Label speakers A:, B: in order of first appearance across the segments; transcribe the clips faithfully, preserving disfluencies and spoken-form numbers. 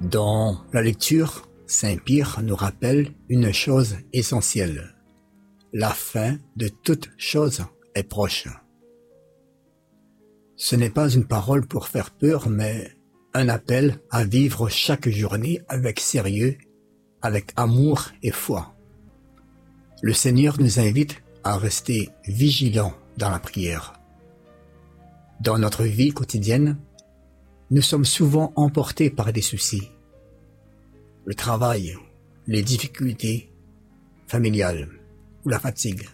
A: Dans la lecture, saint Pierre nous rappelle une chose essentielle. La fin de toute chose est proche. Ce n'est pas une parole pour faire peur, mais un appel à vivre chaque journée avec sérieux, avec amour et foi. Le Seigneur nous invite à rester vigilants dans la prière. Dans notre vie quotidienne, nous sommes souvent emportés par des soucis. Le travail, les difficultés familiales ou la fatigue.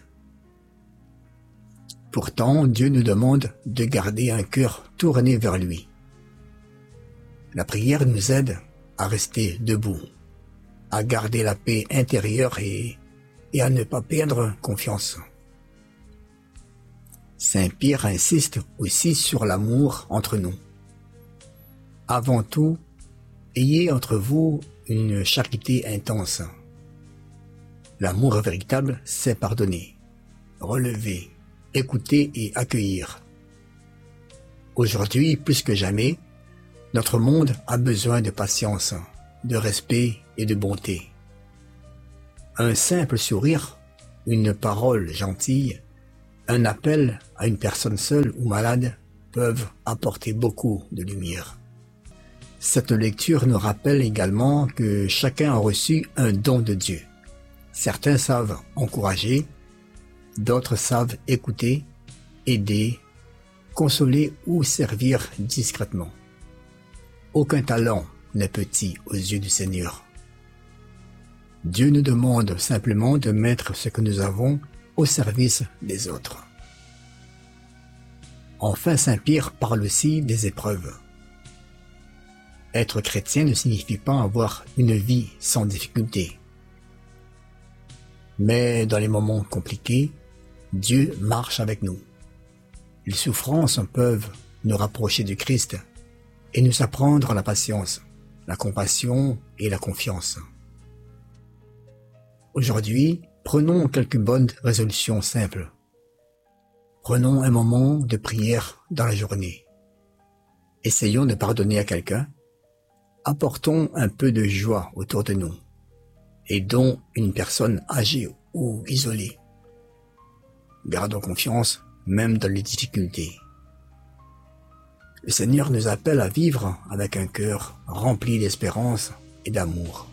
A: Pourtant, Dieu nous demande de garder un cœur tourné vers lui. La prière nous aide à rester debout, à garder la paix intérieure et, et à ne pas perdre confiance. Saint Pierre insiste aussi sur l'amour entre nous. Avant tout, ayez entre vous une charité intense. L'amour véritable, c'est pardonner, relever, écouter et accueillir. Aujourd'hui, plus que jamais, notre monde a besoin de patience, de respect et de bonté. Un simple sourire, une parole gentille, un appel à une personne seule ou malade peuvent apporter beaucoup de lumière. Cette lecture nous rappelle également que chacun a reçu un don de Dieu. Certains savent encourager, d'autres savent écouter, aider, consoler ou servir discrètement. Aucun talent n'est petit aux yeux du Seigneur. Dieu nous demande simplement de mettre ce que nous avons au service des autres. Enfin, saint Pierre parle aussi des épreuves. Être chrétien ne signifie pas avoir une vie sans difficulté. Mais dans les moments compliqués, Dieu marche avec nous. Les souffrances peuvent nous rapprocher du Christ et nous apprendre la patience, la compassion et la confiance. Aujourd'hui, prenons quelques bonnes résolutions simples. Prenons un moment de prière dans la journée. Essayons de pardonner à quelqu'un. Apportons un peu de joie autour de nous. Aidons une personne âgée ou isolée. Gardons confiance même dans les difficultés. Le Seigneur nous appelle à vivre avec un cœur rempli d'espérance et d'amour.